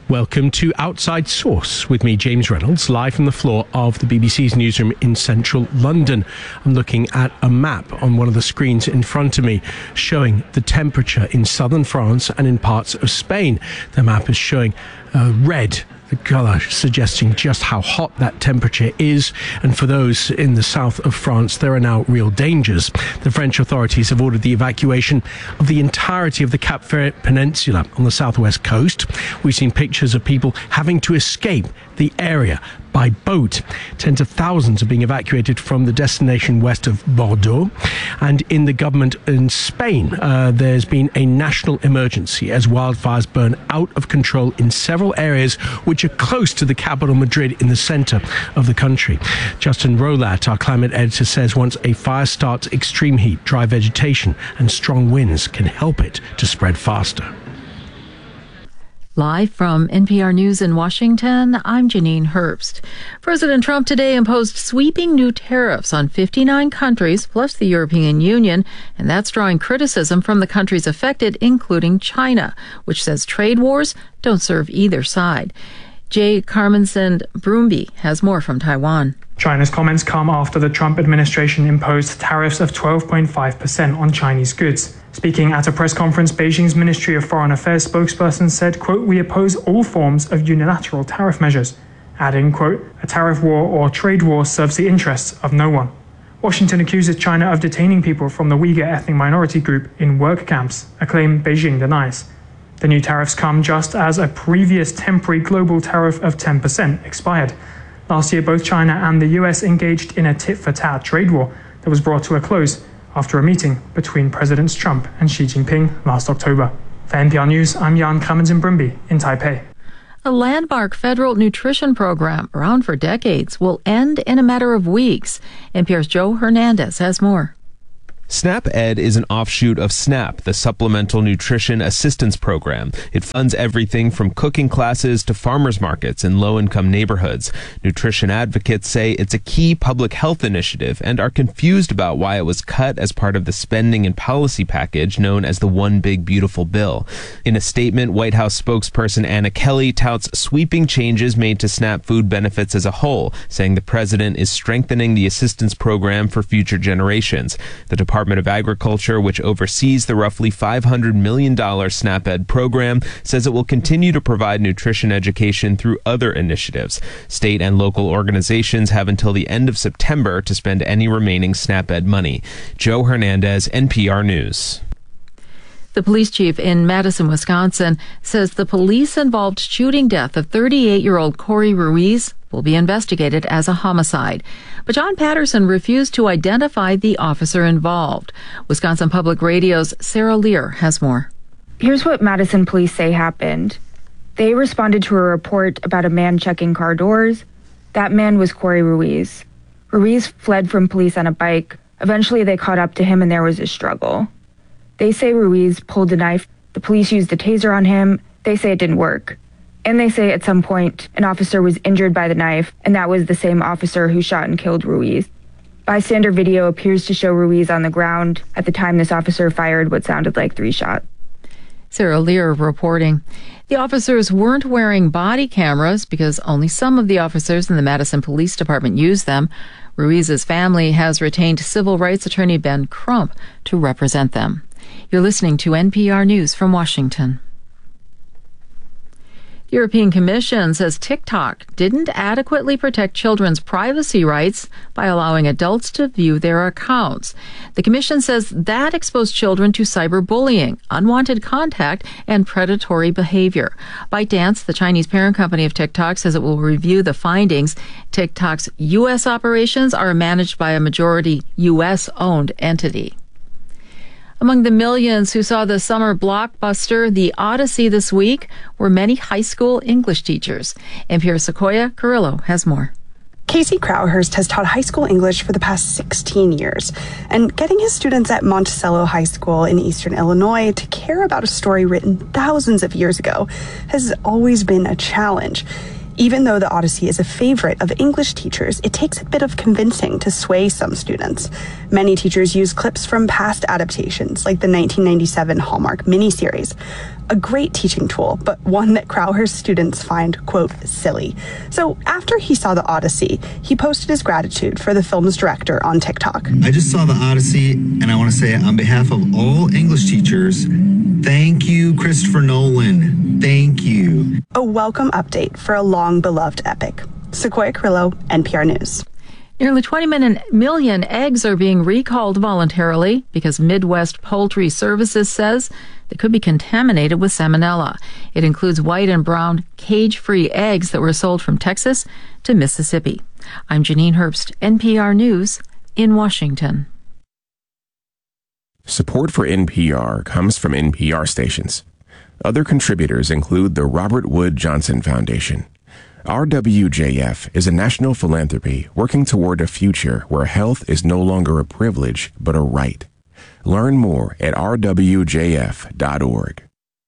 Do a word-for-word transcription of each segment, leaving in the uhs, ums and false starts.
Welcome to Outside Source with me, James Reynolds, live from the floor of the B B C's newsroom in central London. I'm looking at a map on one of the screens in front of me showing the temperature in southern France and in parts of Spain. The map is showing uh, red, the colour suggesting just how hot that temperature is. And for those in the south of France, there are now real dangers. The French authorities have ordered the evacuation of the entirety of the Cap Ferret Peninsula on the southwest coast. We've seen pictures of people having to escape the area by boat. Tens of thousands are being evacuated from the destination west of Bordeaux. And in the government in Spain, uh, there's been a national emergency as wildfires burn out of control in several areas which are close to the capital, Madrid, in the centre of the country. Justin Rolat, our climate editor, says once a fire starts, extreme heat, dry vegetation and strong winds can help it to spread faster. Live from N P R News in Washington, I'm Janine Herbst. President Trump today imposed sweeping new tariffs on fifty-nine countries, plus the European Union, and that's drawing criticism from the countries affected, including China, which says trade wars don't serve either side. Jay Carmensen-Brumby has more from Taiwan. China's comments come after the Trump administration imposed tariffs of twelve point five percent on Chinese goods. Speaking at a press conference, Beijing's Ministry of Foreign Affairs spokesperson said, quote, "We oppose all forms of unilateral tariff measures," adding, quote, "A tariff war or trade war serves the interests of no one." Washington accuses China of detaining people from the Uyghur ethnic minority group in work camps, a claim Beijing denies. The new tariffs come just as a previous temporary global tariff of ten percent expired. Last year, both China and the U S engaged in a tit-for-tat trade war that was brought to a close after a meeting between Presidents Trump and Xi Jinping last October. For N P R News, I'm Jan Carmensen-Brumby in Taipei. A landmark federal nutrition program around for decades will end in a matter of weeks. N P R's Joe Hernandez has more. SNAP-Ed is an offshoot of SNAP, the Supplemental Nutrition Assistance Program. It funds everything from cooking classes to farmers markets in low-income neighborhoods. Nutrition advocates say it's a key public health initiative and are confused about why it was cut as part of the spending and policy package known as the One Big Beautiful Bill. In a statement, White House spokesperson Anna Kelly touts sweeping changes made to SNAP food benefits as a whole, saying the president is strengthening the assistance program for future generations. The Department Department of Agriculture, which oversees the roughly five hundred million dollars SNAP-Ed program, says it will continue to provide nutrition education through other initiatives. State and local organizations have until the end of September to spend any remaining SNAP-Ed money. Joe Hernandez, N P R News. The police chief in Madison, Wisconsin, says the police-involved shooting death of thirty-eight-year-old Corey Ruiz will be investigated as a homicide. But John Patterson refused to identify the officer involved. Wisconsin Public Radio's Sarah Lear has more. Here's what Madison police say happened. They responded to a report about a man checking car doors. That man was Corey Ruiz. Ruiz fled from police on a bike. Eventually, they caught up to him and there was a struggle. They say Ruiz pulled a knife. The police used a taser on him. They say it didn't work. And they say at some point an officer was injured by the knife, and that was the same officer who shot and killed Ruiz. Bystander video appears to show Ruiz on the ground at the time this officer fired what sounded like three shots. Sarah Lear reporting. The officers weren't wearing body cameras because only some of the officers in the Madison Police Department use them. Ruiz's family has retained civil rights attorney Ben Crump to represent them. You're listening to N P R News from Washington. The European Commission says TikTok didn't adequately protect children's privacy rights by allowing adults to view their accounts. The Commission says that exposed children to cyberbullying, unwanted contact, and predatory behavior. ByteDance, the Chinese parent company of TikTok, says it will review the findings. TikTok's U S operations are managed by a majority U S-owned entity. Among the millions who saw the summer blockbuster The Odyssey this week were many high school English teachers. N P R's Sequoia Carrillo has more. Casey Crowhurst has taught high school English for the past sixteen years, and getting his students at Monticello High School in eastern Illinois to care about a story written thousands of years ago has always been a challenge. Even though the Odyssey is a favorite of English teachers, it takes a bit of convincing to sway some students. Many teachers use clips from past adaptations, like the nineteen ninety-seven Hallmark miniseries. A great teaching tool, but one that Crowhurst students find, quote, silly. So after he saw the Odyssey, he posted his gratitude for the film's director on TikTok. I just saw the Odyssey, and I want to say on behalf of all English teachers, thank you, Christopher Nolan. Thank you. A welcome update for a long-beloved epic. Sequoia Carrillo, N P R News. Nearly twenty million eggs are being recalled voluntarily because Midwest Poultry Services says they could be contaminated with salmonella. It includes white and brown cage-free eggs that were sold from Texas to Mississippi. I'm Janine Herbst, N P R News in Washington. Support for N P R comes from N P R stations. Other contributors include the Robert Wood Johnson Foundation. R W J F is a national philanthropy working toward a future where health is no longer a privilege, but a right. Learn more at r w j f dot org.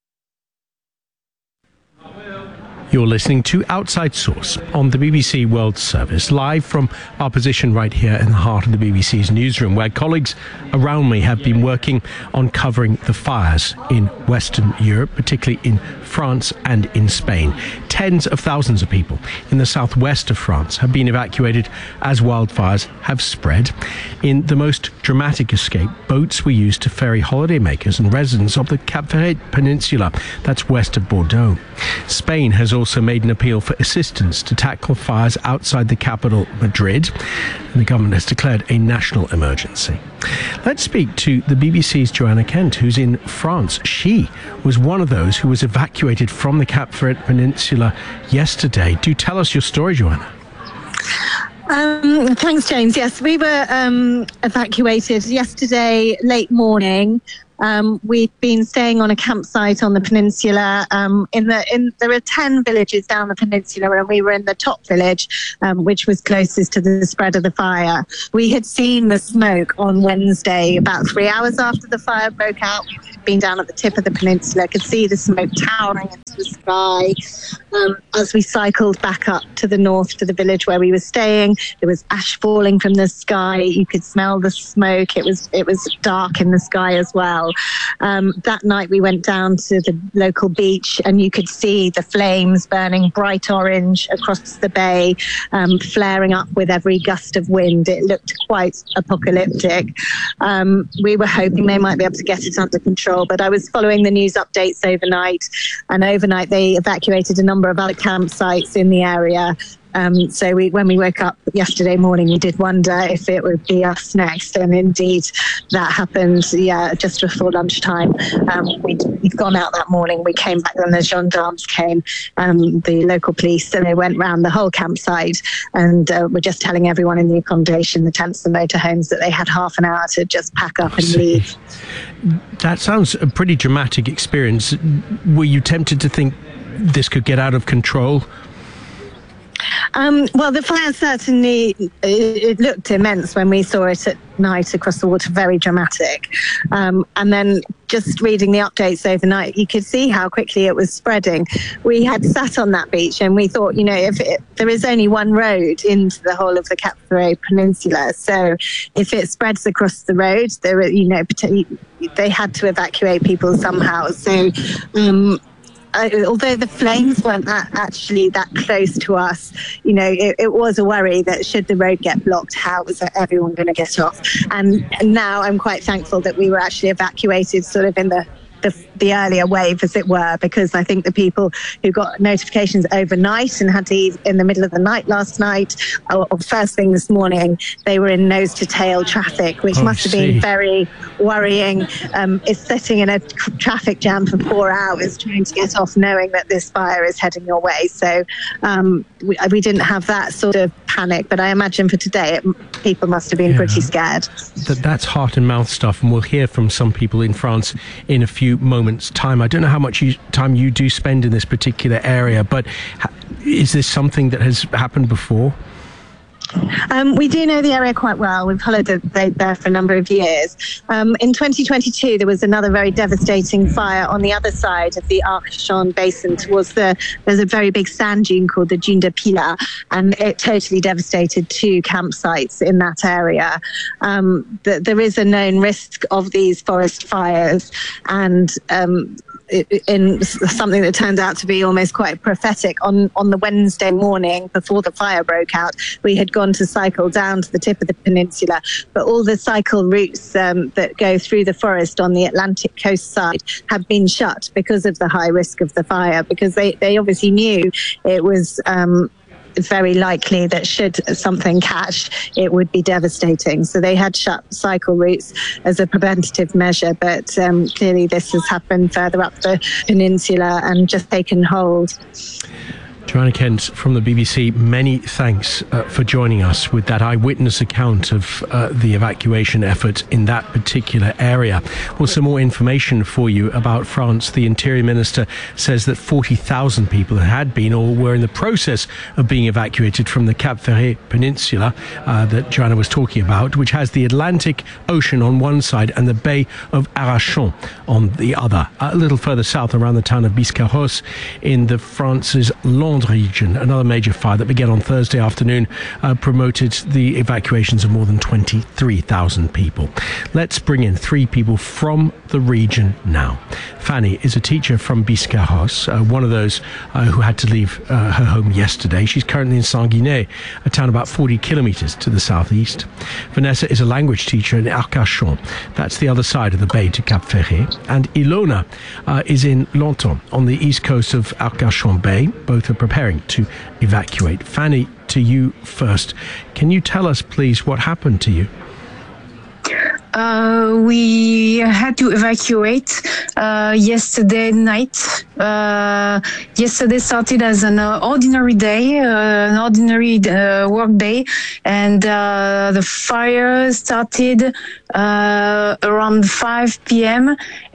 You're listening to Outside Source on the B B C World Service, live from our position right here in the heart of the B B C's newsroom, where colleagues around me have been working on covering the fires in Western Europe, particularly in France and in Spain. Tens of thousands of people in the southwest of France have been evacuated as wildfires have spread. In the most dramatic escape, boats were used to ferry holidaymakers and residents of the Cap Ferret Peninsula, that's west of Bordeaux. Spain has also made an appeal for assistance to tackle fires outside the capital, Madrid, and the government has declared a national emergency. Let's speak to the B B C's Joanna Kent, who's in France. She was one of those who was evacuated from the Cap Ferret Peninsula yesterday. Do tell us your story, Joanna. Um, thanks, James. Yes, we were um, evacuated yesterday late morning. Um, we've been staying on a campsite on the peninsula. Um, in the in there are ten villages down the peninsula, and we were in the top village, um, which was closest to the spread of the fire. We had seen the smoke on Wednesday, about three hours after the fire broke out. We'd been down at the tip of the peninsula, could see the smoke towering into the sky. Um, as we cycled back up to the north to the village where we were staying, there was ash falling from the sky. You could smell the smoke. It was it was dark in the sky as well. Um, that night we went down to the local beach, and you could see the flames burning bright orange across the bay, um, flaring up with every gust of wind. It looked quite apocalyptic. Um, we were hoping they might be able to get it under control, but I was following the news updates overnight, and overnight they evacuated a number of other campsites in the area. Um, so we, when we woke up yesterday morning, we did wonder if it would be us next. And indeed, that happened, yeah, just before lunchtime. Um, we'd, we'd gone out that morning. We came back when the gendarmes came, um, the local police, and they went round the whole campsite and uh, were just telling everyone in the accommodation, the tents and motorhomes, that they had half an hour to just pack up and leave. That sounds a pretty dramatic experience. Were you tempted to think this could get out of control? Um, well, the fire certainly, it, it looked immense when we saw it at night across the water, very dramatic. Um, and then just reading the updates overnight, you could see how quickly it was spreading. We had sat on that beach and we thought, you know, if it, there is only one road into the whole of the Cap Ferret Peninsula, so if it spreads across the road, there, you know, they had to evacuate people somehow. So, um, Uh, although the flames weren't that, actually that close to us, you know, it, it was a worry that should the road get blocked, how was everyone going to get off? And, and now I'm quite thankful that we were actually evacuated sort of in the The, the earlier wave, as it were, because I think the people who got notifications overnight and had to leave in the middle of the night last night, or, or first thing this morning, they were in nose-to-tail traffic, which oh, must have been very worrying. Um, it's sitting in a traffic jam for four hours trying to get off, knowing that this fire is heading your way. So um, we, we didn't have that sort of panic, but I imagine for today, it, people must have been yeah. pretty scared. That, that's heart and mouth stuff, and we'll hear from some people in France in a few moments' time. I don't know how much you, time you do spend in this particular area, but ha- is this something that has happened before? Um, we do know the area quite well. We've holidayed there for a number of years. Um, in twenty twenty-two, there was another very devastating fire on the other side of the Arcachon Basin towards the, there's a very big sand dune called the Dune de Pilat, and it totally devastated two campsites in that area. Um, the, there is a known risk of these forest fires, and um, in something that turned out to be almost quite prophetic, on, on the Wednesday morning before the fire broke out, we had gone to cycle down to the tip of the peninsula, but all the cycle routes um, that go through the forest on the Atlantic coast side have been shut because of the high risk of the fire, because they, they obviously knew it was um, very likely that should something catch, it would be devastating. So they had shut cycle routes as a preventative measure, but um, clearly this has happened further up the peninsula and just taken hold. Joanna Kent from the B B C, many thanks uh, for joining us with that eyewitness account of uh, the evacuation effort in that particular area. Well, some more information for you about France. The Interior Minister says that forty thousand people had been or were in the process of being evacuated from the Cap Ferret Peninsula uh, that Joanna was talking about, which has the Atlantic Ocean on one side and the Bay of Arcachon on the other. A little further south, around the town of Biscarrosse in the France's Landes region, another major fire that began on Thursday afternoon uh, promoted the evacuations of more than twenty-three thousand people. Let's bring in three people from the region now. Fanny is a teacher from Biscarrosse, uh, one of those uh, who had to leave uh, her home yesterday. She's currently in Sanguinet, a town about forty kilometres to the southeast. Vanessa is a language teacher in Arcachon. That's the other side of the bay to Cap Ferret. And Ilona uh, is in Lanton on the east coast of Arcachon Bay. Both are preparing to evacuate. Fanny, to you first. Can you tell us, please, what happened to you? Uh, we had to evacuate uh, yesterday night. Uh, yesterday started as an uh, ordinary day, uh, an ordinary uh, work day, and uh, the fire started uh, around five p.m.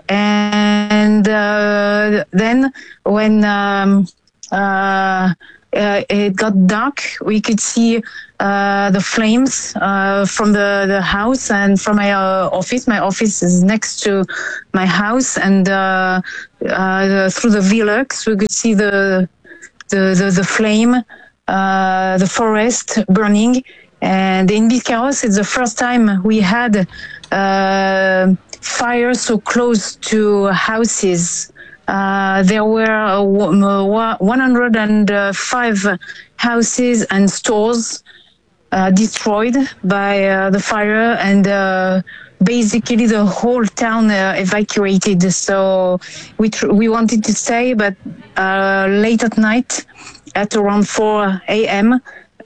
And uh, then when um, uh, Uh, it got dark, we could see uh, the flames uh, from the, the house and from my uh, office. My office is next to my house, and uh, uh, through the Velux, we could see the the, the, the flame, uh, the forest burning. And in Biscarrosse, it's the first time we had uh, fire so close to houses. Uh, there were uh, one hundred five houses and stores uh, destroyed by uh, the fire, and uh, basically the whole town uh, evacuated. So we tr- we wanted to stay, but uh, late at night, at around four a.m.,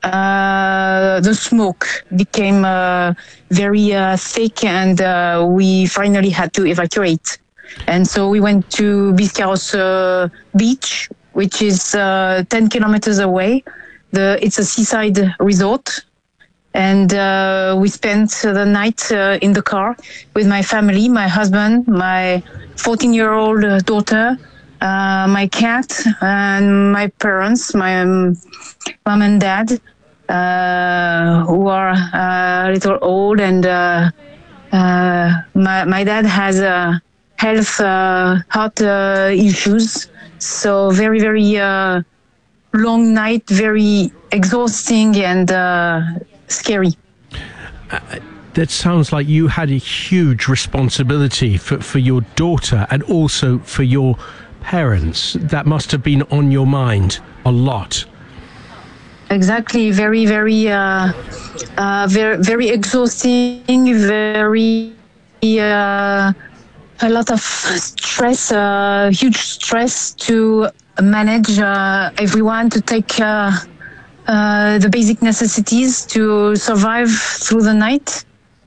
uh, the smoke became uh, very uh, thick, and uh, we finally had to evacuate. And so we went to Biscarrosse uh, Beach, which is uh, ten kilometers away. The, it's a seaside resort. And uh, we spent the night uh, in the car with my family, my husband, my fourteen-year-old daughter, uh, my cat, and my parents, my um, mom and dad, uh, who are uh, a little old. And uh, uh, my, my dad has a health, uh, heart uh, issues. So very, very uh, long night, very exhausting and uh, scary. Uh, that sounds like you had a huge responsibility for, for your daughter and also for your parents. That must have been on your mind a lot. Exactly. Very, very, uh, uh, very, very exhausting, very... Uh, a lot of stress, uh, huge stress to manage uh, everyone, to take uh, uh, the basic necessities to survive through the night.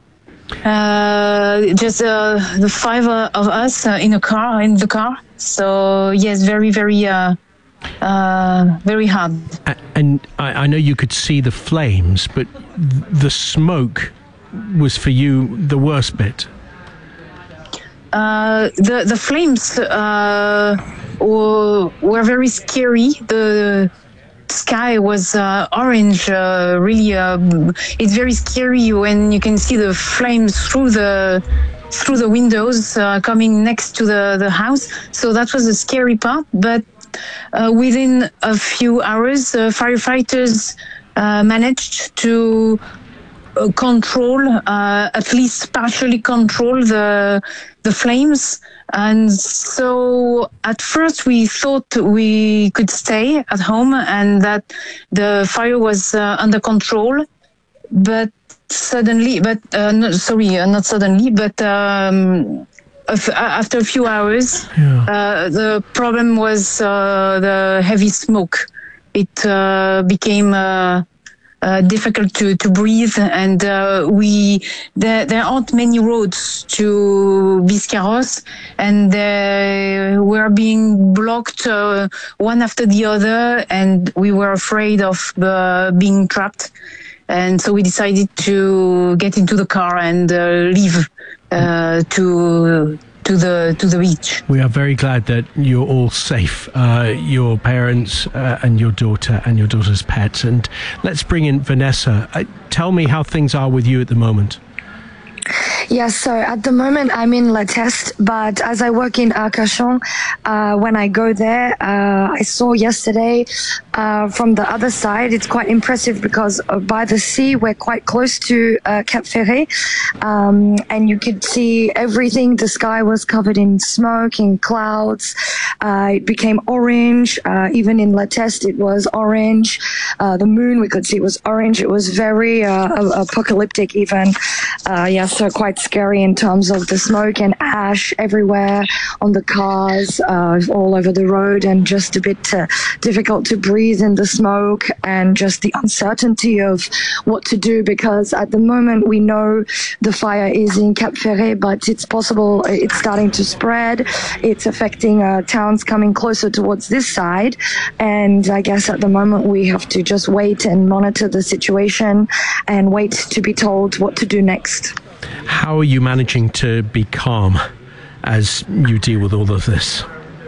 Uh, just uh, the five uh, of us uh, in a car, in the car. So yes, very, very, uh, uh, very hard. And I, I know you could see the flames, but the smoke was for you the worst bit. Uh, the the flames uh, were, were very scary. The sky was uh, orange. Uh, really, um, it's very scary when you can see the flames through the through the windows uh, coming next to the, the house. So that was the scary part. But uh, within a few hours, uh, firefighters uh, managed to uh, control, uh, at least partially control the the flames. And so at first we thought we could stay at home and that the fire was uh, under control. But suddenly, but uh, no, sorry, uh, not suddenly, but um, after a few hours, yeah. uh, the problem was uh, the heavy smoke. It uh, became uh, uh, difficult to, to breathe, and uh, we there, there aren't many roads to Biscarrosse, and they were being blocked uh, one after the other, and we were afraid of uh, being trapped. And so we decided to get into the car and uh, leave uh, to to the to the beach. We are very glad that you're all safe, uh, your parents uh, and your daughter and your daughter's pets. And let's bring in Vanessa. Uh, tell me how things are with you at the moment. Yes, so at the moment I'm in La Teste, but as I work in Arcachon, uh, when I go there, uh, I saw yesterday uh, from the other side, it's quite impressive because uh, by the sea, we're quite close to uh, Cap Ferret, um, and you could see everything. The sky was covered in smoke, in clouds. Uh, it became orange. Uh, even in La Teste, it was orange. Uh, the moon, we could see it was orange. It was very uh, apocalyptic even. Uh, yes. So quite scary in terms of the smoke and ash everywhere on the cars, uh, all over the road, and just a bit uh, difficult to breathe in the smoke, and just the uncertainty of what to do, because at the moment we know the fire is in Cap Ferret, but it's possible it's starting to spread. It's affecting uh, towns coming closer towards this side, and I guess at the moment we have to just wait and monitor the situation and wait to be told what to do next. How are you managing to be calm as you deal with all of this?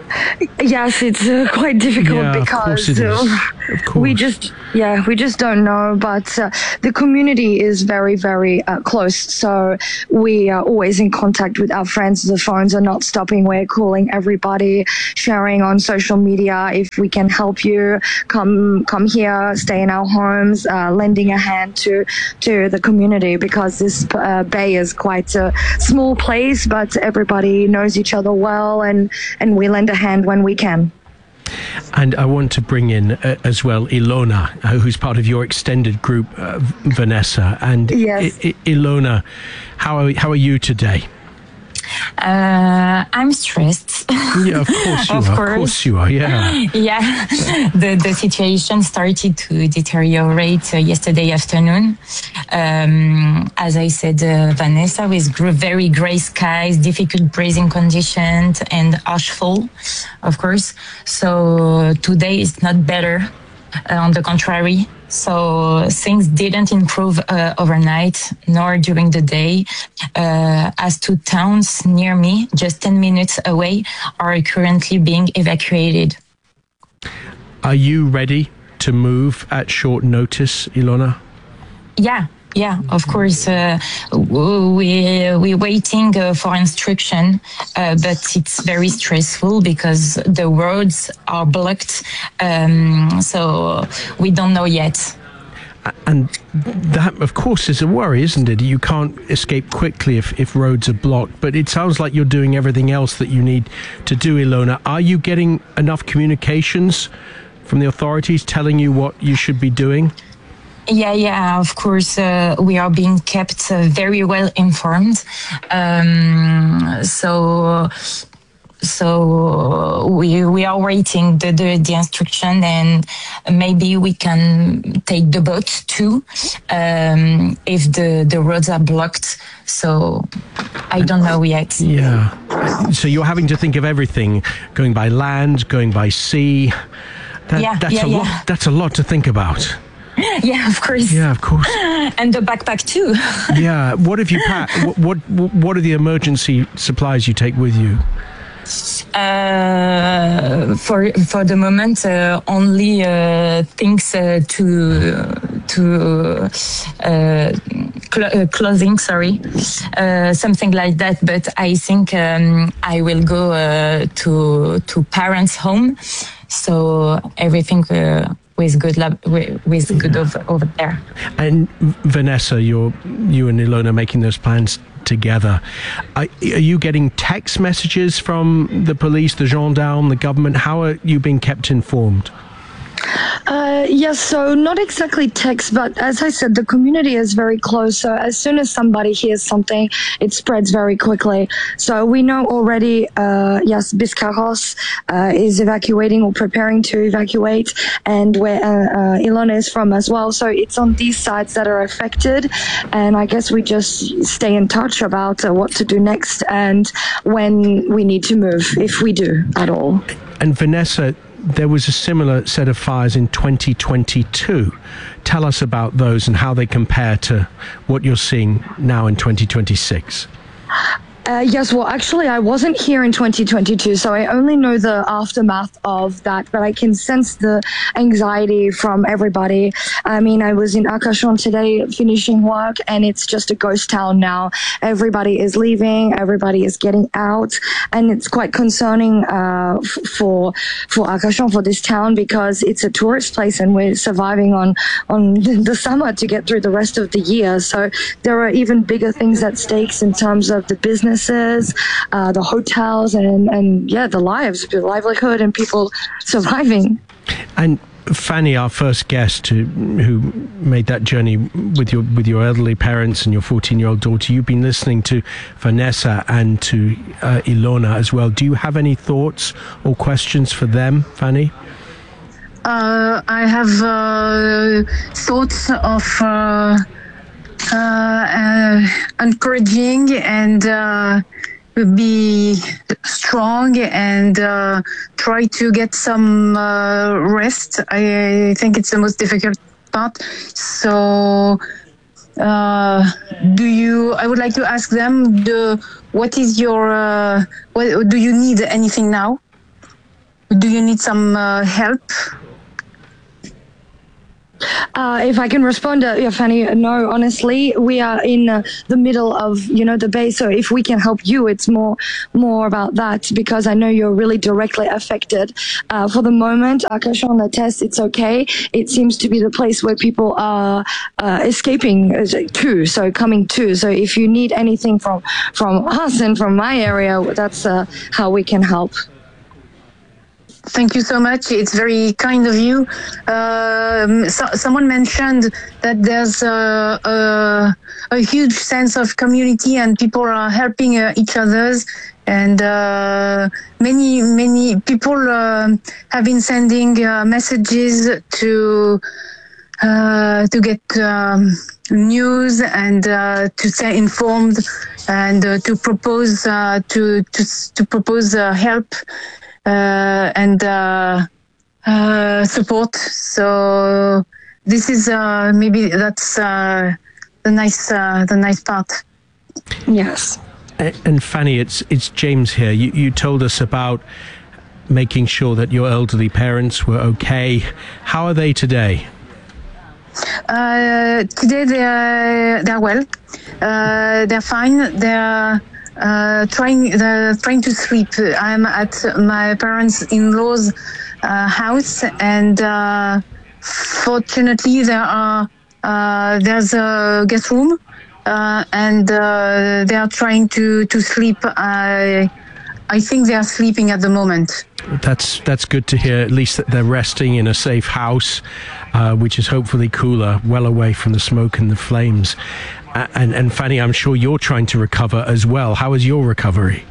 Yes, it's uh, quite difficult yeah, because of course it uh, is. Of course. we just yeah we just don't know. But uh, the community is very very uh, close, so we are always in contact with our friends. The phones are not stopping. We're calling everybody, sharing on social media. If we can help you, come come here, stay in our homes, uh, lending a hand to to the community, because this uh, bay is quite a small place, but everybody knows each other well, and and we lend a hand when we can. And I want to bring in uh, as well Ilona, uh, who's part of your extended group, uh, Vanessa. And yes. I- I- Ilona, how are, how are you today? Uh, I'm stressed. Yeah, of course you of are. Course. Of course you are, yeah. Yeah, the, the situation started to deteriorate uh, yesterday afternoon. Um, as I said, uh, Vanessa, with gr- very grey skies, difficult breathing conditions, and ashfall, of course. So today is not better. Uh, on the contrary, so things didn't improve uh, overnight nor during the day. Uh, as two towns near me, just ten minutes away, are currently being evacuated. Are you ready to move at short notice, Ilona? Yeah. Yeah, of course. Uh, we we're waiting uh, for instruction, uh, but it's very stressful because the roads are blocked. Um, so we don't know yet. And that, of course, is a worry, isn't it? You can't escape quickly if, if roads are blocked. But it sounds like you're doing everything else that you need to do, Ilona. Are you getting enough communications from the authorities telling you what you should be doing? Yeah, yeah, of course, uh, we are being kept uh, very well informed. Um, so, so we we are waiting the, the the instruction, and maybe we can take the boat too, um, if the the roads are blocked. So I don't know yet. Yeah. So you're having to think of everything, going by land, going by sea. That, yeah, that's yeah, a yeah. lot. That's a lot to think about. Yeah, of course. Yeah, of course. And the backpack too. Yeah. What have you packed? What, what What are the emergency supplies you take with you? Uh, for for the moment, uh, only uh, things uh, to to uh, cl- uh, clothing. Sorry, uh, something like that. But I think um, I will go uh, to to parents' home, so everything. Uh, With good, lab, with good over, over there. And Vanessa, you're you and Ilona making those plans together. Are, are you getting text messages from the police, the gendarmes, the government? How are you being kept informed? Uh, yes, so not exactly text, but as I said, the community is very close. So as soon as somebody hears something, it spreads very quickly. So we know already, uh, yes, Biscarrosse uh, is evacuating or preparing to evacuate, and where uh, uh, Ilona is from as well. So it's on these sides that are affected, and I guess we just stay in touch about uh, what to do next and when we need to move, if we do at all. And Vanessa, there was a similar set of fires in twenty twenty-two. Tell us about those and how they compare to what you're seeing now in twenty twenty-six. Uh, yes, well, actually, I wasn't here in twenty twenty-two, so I only know the aftermath of that, but I can sense the anxiety from everybody. I mean, I was in Arcachon today finishing work, and it's just a ghost town now. Everybody is leaving, everybody is getting out, and it's quite concerning uh, f- for for Arcachon, for this town, because it's a tourist place, and we're surviving on, on the summer to get through the rest of the year. So there are even bigger things at stake in terms of the business, Uh, the hotels, and, and yeah, the lives, the livelihood, and people surviving. And Fanny, our first guest, who, who made that journey with your with your elderly parents and your fourteen-year-old daughter, you've been listening to Vanessa and to uh, Ilona as well. Do you have any thoughts or questions for them, Fanny? Uh, I have uh, thoughts of uh, uh, uh, encouraging and uh, be strong and uh, try to get some uh, rest. I think it's the most difficult part. So, uh, do you? I would like to ask them: the what is your? Uh, what, do you need anything now? Do you need some uh, help? Uh, if I can respond, uh, yeah, Fanny, no, honestly, we are in uh, the middle of, you know, the bay. So if we can help you, it's more, more about that, because I know you're really directly affected. Uh, for the moment, Arcachon, the test, it's okay. It seems to be the place where people are uh, escaping to, so coming to. So if you need anything from, from us and from my area, that's uh, how we can help. Thank you so much. It's very kind of you. Um, so, someone mentioned that there's a, a, a huge sense of community and people are helping uh, each others. And uh, many, many people uh, have been sending uh, messages to uh, to get um, news and uh, to stay informed and uh, to propose uh, to to to propose uh, help. Uh, and uh, uh, support. So this is uh, maybe that's uh, the nice uh, the nice part. Yes. And, and Fanny, it's it's James here. You you told us about making sure that your elderly parents were okay. How are they today? Uh, today they are they are well. Uh, they're fine. They're Uh, trying, uh, trying to sleep. I'm at my parents-in-law's uh, house, and uh, fortunately, there are uh, there's a guest room, uh, and uh, they are trying to to sleep. I I think they are sleeping at the moment. That's that's good to hear. At least that they're resting in a safe house, uh, which is hopefully cooler, well away from the smoke and the flames. And, and Fanny, I'm sure you're trying to recover as well. How is your recovery?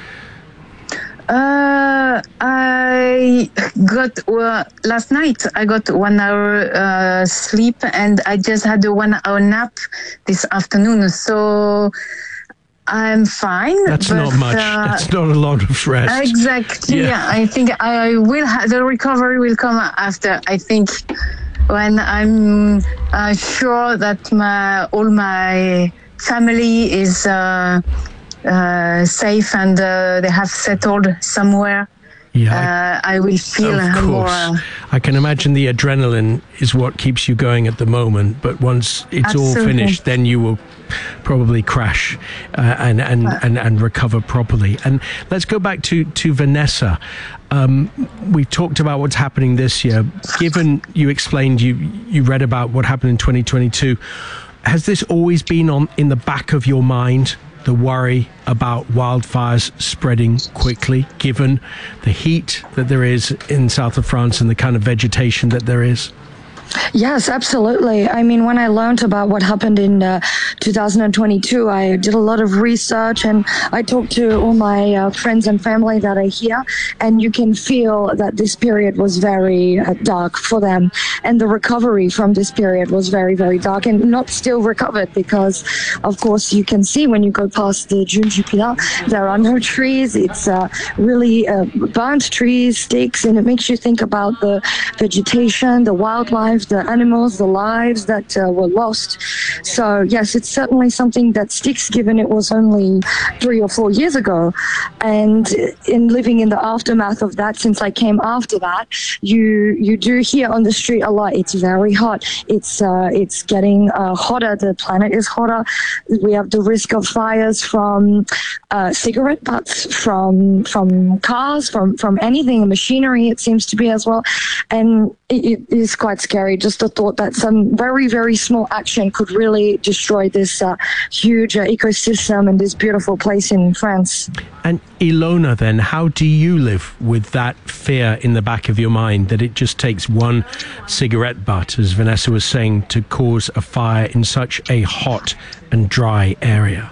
Uh, I got uh, last night. I got one hour uh, sleep, and I just had a one hour nap this afternoon. So I'm fine. That's but, not much. Uh, That's not a lot of rest. Exactly. Yeah, yeah I think I will. Ha- the recovery will come after. I think. When I'm uh, sure that my all my family is uh, uh, safe and uh, they have settled somewhere, yeah, uh, I will feel of course. more. Uh, I can imagine the adrenaline is what keeps you going at the moment, but once it's Absolutely. all finished, then you will probably crash uh, and, and, and, and recover properly. And let's go back to, to Vanessa. Um, we've talked about what's happening this year. Given you explained, you, you read about what happened in twenty twenty-two, has this always been on in the back of your mind, the worry about wildfires spreading quickly, given the heat that there is in south of France and the kind of vegetation that there is? Yes, absolutely. I mean, when I learned about what happened in uh, two thousand twenty-two, I did a lot of research and I talked to all my uh, friends and family that are here, and you can feel that this period was very uh, dark for them. And the recovery from this period was very, very dark and not still recovered because, of course, you can see when you go past the Dune du Pilat, there are no trees. It's uh, really uh, burnt trees, sticks, and it makes you think about the vegetation, the wildlife, the animals, the lives that uh, were lost. So yes, it's certainly something that sticks, given it was only three or four years ago. And in living in the aftermath of that, since I came after that, you you do hear on the street a lot, it's very hot. It's uh, it's getting uh, hotter. The planet is hotter. We have the risk of fires from uh, cigarette butts, from from cars, from, from anything, machinery, it seems to be as well. And it, it is quite scary. Just the thought that some very, very small action could really destroy this uh, huge uh, ecosystem and this beautiful place in France. And Ilona, then, how do you live with that fear in the back of your mind that it just takes one cigarette butt, as Vanessa was saying, to cause a fire in such a hot and dry area?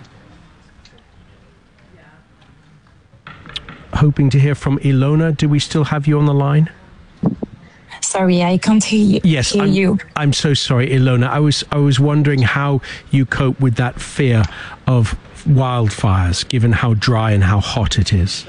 Hoping to hear from Ilona. Do we still have you on the line? Sorry, I can't hear you. Yes, hear I'm, you. I'm so sorry, Ilona. I was I was wondering how you cope with that fear of wildfires, given how dry and how hot it is.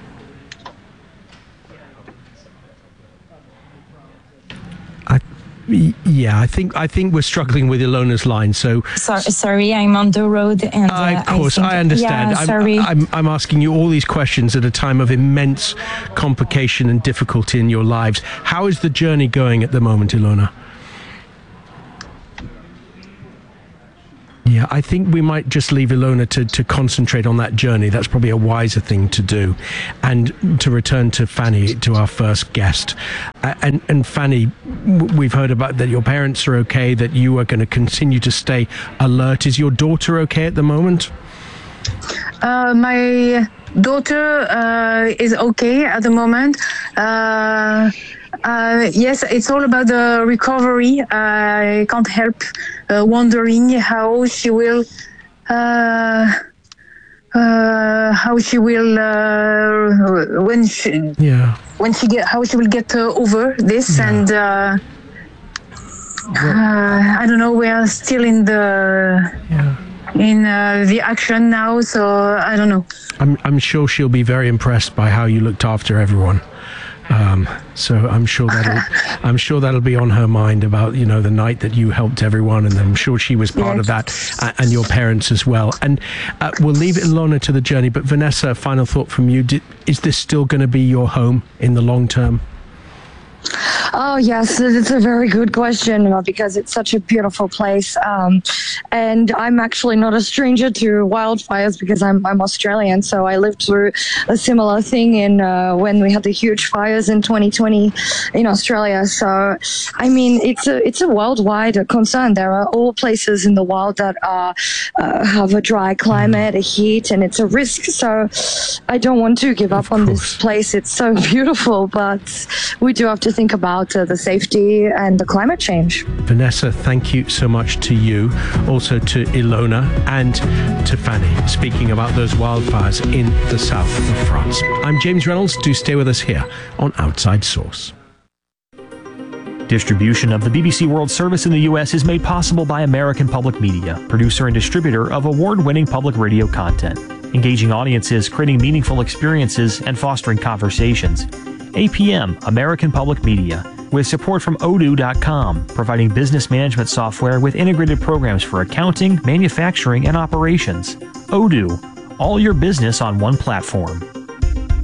I, yeah, I think I think we're struggling with Ilona's line. So, so sorry, I'm on the road, and uh, of course I, think, I understand. Yeah, I'm, sorry. I'm, I'm asking you all these questions at a time of immense complication and difficulty in your lives. How is the journey going at the moment, Ilona? Yeah, I think we might just leave Ilona to, to concentrate on that journey. That's probably a wiser thing to do. And to return to Fanny, to our first guest. Uh, and, and Fanny, we've heard about that your parents are okay, that you are going to continue to stay alert. Is your daughter okay at the moment? Uh, my daughter uh, is okay at the moment. Uh, uh, yes, it's all about the recovery. I can't help uh, wondering how she will, uh, uh, how she will, uh, when she, yeah, when she get, how she will get uh, over this, yeah. and uh, uh, I don't know. We are still in the. Yeah. in uh, the action now, so I don't know. I'm I'm sure she'll be very impressed by how you looked after everyone. Um, so I'm sure that'll I'm sure that'll be on her mind about, you know, the night that you helped everyone, and I'm sure she was part yes. of that, uh, and your parents as well. And uh, we'll leave Ilona to the journey. But Vanessa, final thought from you: Did, is this still going to be your home in the long term? Oh, yes, it's a very good question because it's such a beautiful place. Um, and I'm actually not a stranger to wildfires because I'm, I'm Australian. So I lived through a similar thing in uh, when we had the huge fires in twenty twenty in Australia. So, I mean, it's a it's a worldwide concern. There are all places in the world that are uh, have a dry climate, a heat, and it's a risk. So I don't want to give up on this place. It's so beautiful, but we do have to think about uh, the safety and the climate change. Vanessa, thank you so much to you, also to Ilona and to Fanny, speaking about those wildfires in the south of France. I'm James Reynolds. Do stay with us here on Outside Source. Distribution of the B B C World Service in the U S is made possible by American Public Media, producer and distributor of award-winning public radio content, engaging audiences, creating meaningful experiences, and fostering conversations. A P M, American Public Media, with support from odoo dot com, providing business management software with integrated programs for accounting, manufacturing, and operations. Odoo, all your business on one platform.